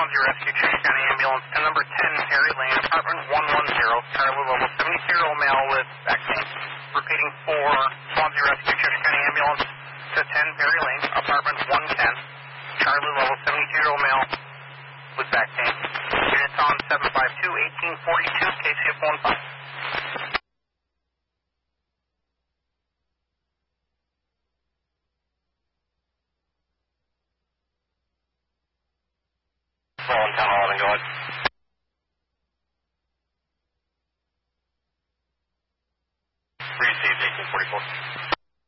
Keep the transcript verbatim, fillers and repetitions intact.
Swansea Rescue, Church County Ambulance to number ten Perry Lane, apartment one one zero, Charlie level seventy-year-old male with back pain. Repeating for Swansea Rescue, Church County Ambulance to ten Perry Lane, apartment one ten, Charlie level seventy-two-year-old male with back pain. Units on seven five two, eighteen forty-two, K C F one five. Well, I'm kind of holding, go ahead.